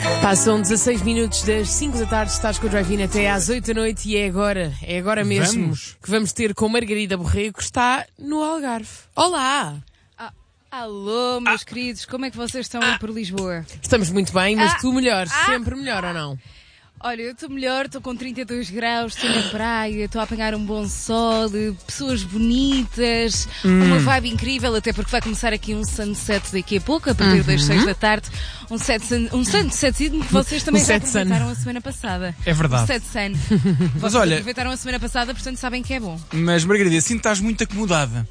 Passam 16 minutos das 5 da tarde, estás com o Drive-In até às 8 da noite e é agora mesmo que vamos ter com Margarida Borrego, que está no Algarve. Olá! Alô, meus queridos, como é que vocês estão aí por Lisboa? Estamos muito bem, mas tu melhor, sempre melhor ou não? Olha, eu estou melhor, estou com 32 graus, estou na praia, estou a apanhar um bom sol, pessoas bonitas, uma vibe incrível, até porque vai começar aqui um sunset daqui a pouco, a partir das 6 da tarde. Um sunsetzinho que vocês também já aproveitaram a semana passada. É verdade. Um set sun. Vocês aproveitaram a semana passada, portanto sabem que é bom. Mas Margarida, assim estás muito acomodada.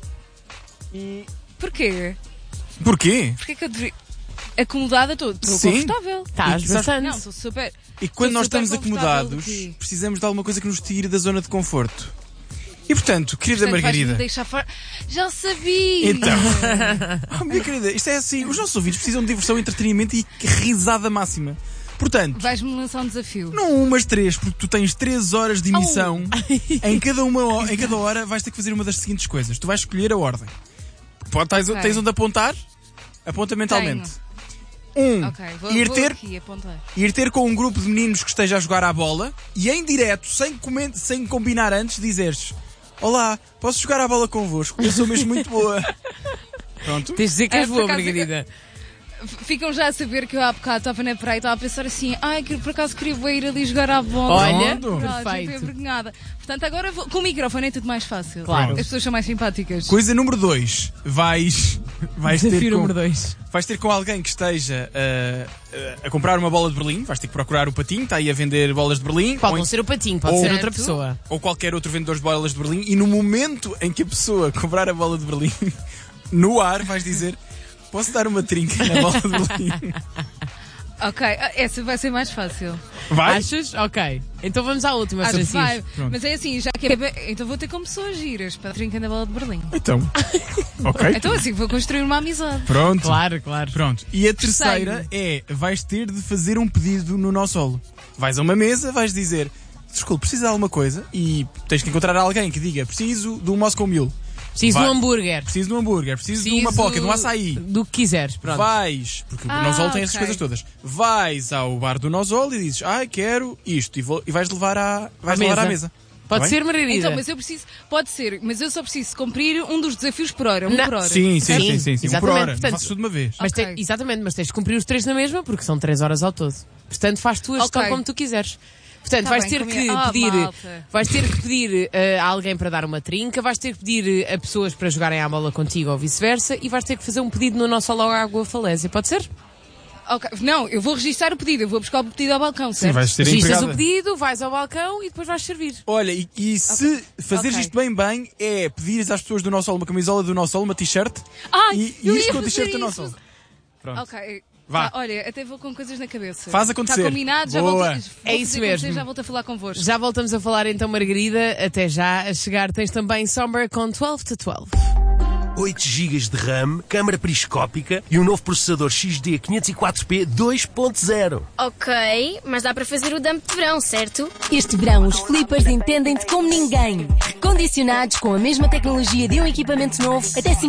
Porquê? Porquê? Porquê que eu deveria... Acomodada, estou confortável. Estás bastante. Não, estou super. E quando nós estamos confortável acomodados, precisamos de alguma coisa que nos tire da zona de conforto. E portanto, querida Margarida... vais-me deixar fora... Já sabia! Então, minha querida, isto é assim, os nossos ouvintes precisam de diversão, entretenimento e risada máxima. Portanto... Vais-me lançar um desafio. Não umas 3, porque tu tens 3 horas de emissão. Em cada hora vais ter que fazer uma das seguintes coisas. Tu vais escolher a ordem. Tens onde apontar? Aponta mentalmente. Vou aqui apontar. Ir ter com um grupo de meninos que esteja a jogar à bola e em direto, sem combinar antes, dizeres: olá, posso jogar à bola convosco? Eu sou mesmo muito boa. Pronto. Tens de dizer que és boa, Margarida. Ficam já a saber que eu há bocado estava na praia e estava a pensar assim: que por acaso queria ir ali jogar à bola. Olha, perfeito. Envergonhada. Portanto, agora com o microfone é tudo mais fácil. Claro. As pessoas são mais simpáticas. Coisa número 2. Vais ter número 2. Vais ter com alguém que esteja a comprar uma bola de Berlim. Vais ter que procurar o Patinho, está aí a vender bolas de Berlim. Pode não ser o Patinho, pode ser outra pessoa. Ou qualquer outro vendedor de bolas de Berlim. E no momento em que a pessoa comprar a bola de Berlim, no ar vais dizer: posso dar uma trinca na bola de Berlim? Ok, essa vai ser mais fácil. Vai? Achas? Ok. Então vamos à última, Acho que vai. Pronto. Mas é assim, já que então vou ter como pessoas giras para trincar na bola de Berlim. Então. Ok. Então assim vou construir uma amizade. Pronto. Claro. Pronto. E a terceira vais ter de fazer um pedido no nosso solo. Vais a uma mesa, vais dizer: desculpe, precisa de alguma coisa? E tens que encontrar alguém que diga: preciso de um Moscow Mule. Preciso de um hambúrguer. Preciso de um hambúrguer, preciso de uma poca, de um açaí. Do que quiseres, pronto. Vais, porque o Nozol tem essas coisas todas. Vais ao bar do Nozol e dizes: quero isto. E vais levar à mesa. Pode ser, Margarida? Então, pode ser, mas eu só preciso cumprir um dos desafios por hora. Por hora. Sim. Exatamente. Um por hora. Portanto, Não faço tudo de uma vez. Mas exatamente, mas tens de cumprir os 3 na mesma, porque são 3 horas ao todo. Portanto, faz tu a gestão como tu quiseres. Portanto, vais ter que pedir a alguém para dar uma trinca, vais ter que pedir a pessoas para jogarem à bola contigo ou vice-versa e vais ter que fazer um pedido no nosso Alô Água Falésia. Pode ser? Ok. Não, eu vou registrar o pedido, eu vou buscar o pedido ao balcão, certo? Sim, vais ser Registras empregada. o pedido, vais ao balcão e depois vais servir. Olha, e se fazeres isto bem, é pedires às pessoas do nosso Solo uma camisola do nosso Solo, uma t-shirt e isto com o t-shirt do nosso Solo. Pronto. Ok. Vá. Olha, até vou com coisas na cabeça. Faz acontecer. Está combinado, já Boa. volto. É isso mesmo. Já volto a falar convosco. Já voltamos a falar então, Margarida. Até já. A chegar tens também Somber com 12 to 12. 8 GB de RAM, câmara periscópica e um novo processador XD 504p 2.0. Ok, mas dá para fazer o dump de verão, certo? Este verão os flippers entendem-te como ninguém. Condicionados com a mesma tecnologia de um equipamento novo, até